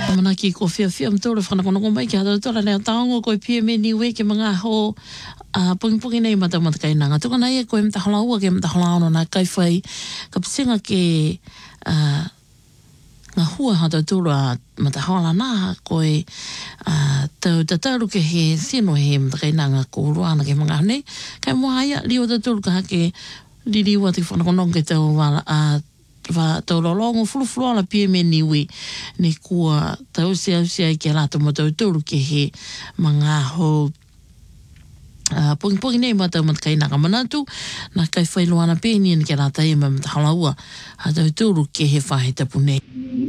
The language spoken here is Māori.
Mana ki ko fia mtore whanakono mai ki hata tora lea taongo koe pia me niwe ke mga ho pungi nei mata kai nanga. Tuka nei e koe mta halaua ke mta halaono na kai whai ka pisenga ke ngā hua hata tura mata hala nā koe tau tataru ke he sino he mta kai nanga ko ruana ke mga nei. Kai mua ia liwa tataru ka hake liliwa te whanakono ke tau wala wa tau lolongo fulu ala pia me niwi ni kua tau sia ke lato mo tau turu ke he mga ho pongi nei mata kai naka manatu na kai whailuana pe ni ke lata e ma halaua ha tau turu ke he whahita pune.